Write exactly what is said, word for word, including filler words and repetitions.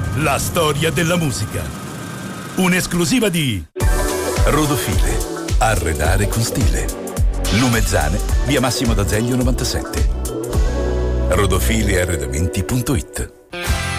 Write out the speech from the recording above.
la storia della musica. Un'esclusiva di Rodofile. Arredare con stile. Lumezzane, via Massimo d'Azeglio novantasette. rodofili arredamenti punto it.